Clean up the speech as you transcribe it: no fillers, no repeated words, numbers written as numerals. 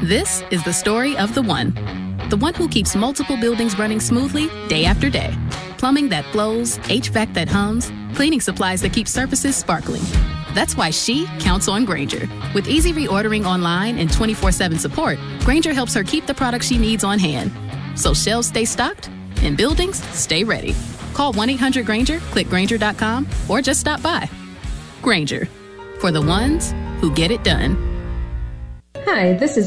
This is the story of the one who keeps multiple buildings running smoothly day after day. Plumbing that flows, HVAC that hums, cleaning supplies that keep surfaces sparkling. That's why she counts on Grainger. With easy reordering online and 24/7 support, Grainger helps her keep the products she needs on hand. So shelves stay stocked and buildings stay ready. Call 1-800-GRAINGER, click Grainger.com, or just stop by. Grainger, for the ones who get it done. Hi, this is